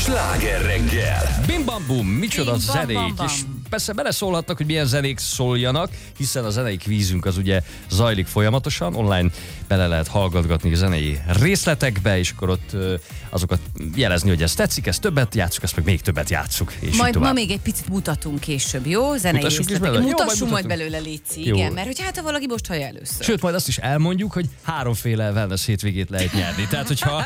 Sláger reggel! Bim bam bum, micsoda Bim bam zenék, bam bam. és persze beleszólhatnak, hogy milyen zenék szóljanak, hiszen a zenei kvízünk az ugye zajlik folyamatosan, online bele lehet hallgatgatni a zenei részletekbe, és akkor ott azokat jelezni, hogy ez tetszik, ezt többet játsszuk, ezt meg még többet játsszuk. És Majd ma még egy picit mutatunk később, jó? Zenei Mutassuk is részletek. belőle? Jó, Mutassunk majd majd mutatunk. belőle, létszik, Jó. igen, mert hogy hát ha valaki most hallja először. Sőt, majd azt is elmondjuk, hogy háromféle wellness hétvégét lehet nyerni. Tehát, hogyha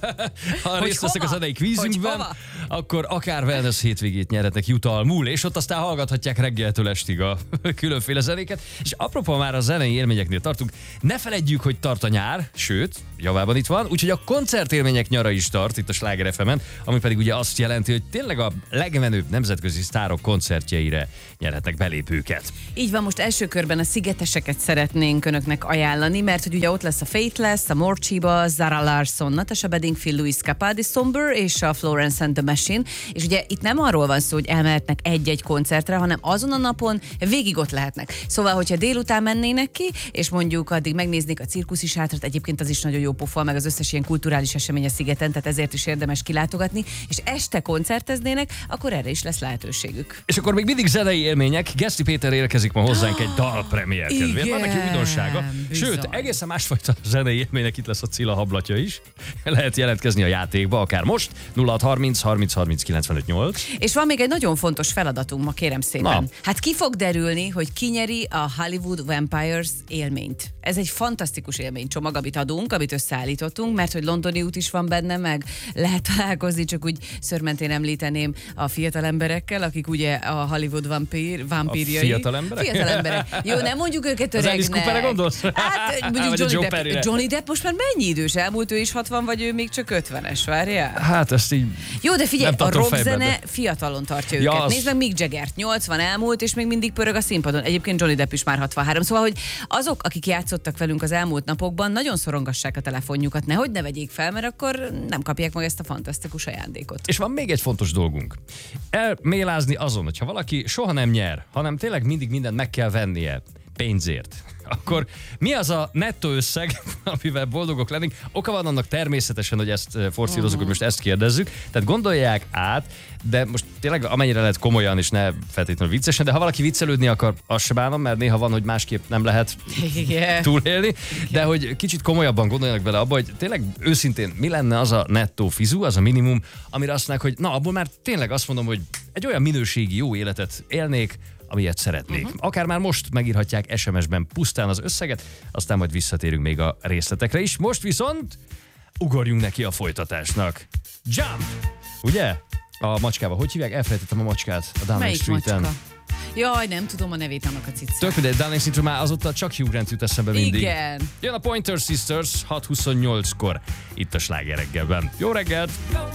ha részt veszek a hova? zenei kvízünkben, Hogy hova? akkor akár wellness hétvégét nyerhetnek jutalmul, és ott aztán hallgathatják reggeltől estig a különféle zenéket. És apropó már a zenei élményeknél tartunk, ne feledjük, hogy tart a nyár, sőt, javában itt van, úgyhogy a koncertélmények nyara is tart itt a Sláger FM-en, ami pedig ugye azt jelenti, hogy tényleg a legmenőbb nemzetközi sztárok koncertjeire nyerhetnek belépőket. Így van, most első körben a Szigeteseket szeretnénk önöknek ajánlani, mert hogy ugye ott lesz a Faithless, a Morchiba, Zara Larsson, Natasha Bedingfield, Luis Capaldi, Somber és a Florence and the Machine. És ugye itt nem arról van szó, hogy elmehetnek egy-egy koncertre, hanem azon a napon végig ott lehetnek. Szóval, hogyha délután mennének ki, és mondjuk addig megnéznék a cirkuszi sátrat, egyébként az is nagyon jó pofa, meg az összes ilyen kulturális esemény a szigeten, tehát ezért is érdemes kilátogatni, és este koncerteznének, akkor erre is lesz lehetőségük. És akkor még mindig zenei élmények. Geszti Péter érkezik ma hozzánk egy dalpremiér kedvéért. Igen, Van neki újdonsága. bizony. Sőt, egészen másfajta zenei élmények, itt lesz a Cilla hablatja is. Lehet jelentkezni a játékba, akár most. 0630 30 30 95 8. És van még egy nagyon fontos feladatunk ma, kérem szépen. Na. Hát ki fog derülni, hogy ki nyeri a Hollywood Vampires élményt. Ez egy fantasztikus élménycsomag, amit adunk, amit összeállítottunk, mert hogy londoni út is van benne, meg lehet találkozni, csak úgy szörmentén említeném a fiatal emberekkel, akik ugye a Hollywood vampírjai. A fiatal emberek? Fiatal emberek. Jó, nem mondjuk őket Az öregnek. Alice Cooperre gondolsz? Hát Vagy mondjuk a Johnny Joe Depp. Perryre. Johnny Depp most már mennyi idős? Elmúlt ő is 60, vagy ő még csak 50-es, várjál? Hát ezt így... Jó, de figyelj, Nem a tartom fejben, rockzene de- fiatalon tartja Ja, őket. az- Nézd meg Mick Jaggert, 80 elmúlt, és még mindig pörög a színpadon. Egyébként Johnny Depp is már 63. Szóval, hogy azok, akik játszottak velünk az elmúlt napokban, nagyon szorongassák a telefonjukat. Nehogy ne vegyék fel, mert akkor nem kapják meg ezt a fantasztikus ajándékot. És van még egy fontos dolgunk. Elmélázni azon, hogyha valaki soha nem nyer, hanem tényleg mindig mindent meg kell vennie pénzért, akkor mi az a nettó összeg, amivel boldogok lennénk? Oka van annak természetesen, hogy ezt forszírozunk, hogy most ezt kérdezzük. Tehát gondolják át, de most tényleg amennyire lehet komolyan, és ne feltétlenül viccesen, de ha valaki viccelődni akar, azt se bánom, mert néha van, hogy másképp nem lehet Igen. túlélni, de hogy kicsit komolyabban gondoljanak bele abba, hogy tényleg őszintén mi lenne az a nettó fizu, az a minimum, amire azt mondják, hogy na, abból már tényleg azt mondom, hogy egy olyan minőségi jó életet élnék, amilyet szeretnék. Akár már most megírhatják SMS-ben pusztán az összeget, aztán majd visszatérünk még a részletekre is. Most viszont ugorjunk neki a folytatásnak. Jump! Ugye? A macskába. Hogy hívják? Elfelejtettem a macskát a Downing Melyik Street-en. macska? Jaj, nem tudom a nevét annak a cicának. Tök mindegy, Downing Street-ről már azóta csak Hugh Grant jut eszembe mindig. Igen. Jön a Pointer Sisters 6:28-kor itt a Sláger reggelben. Jó reggelt!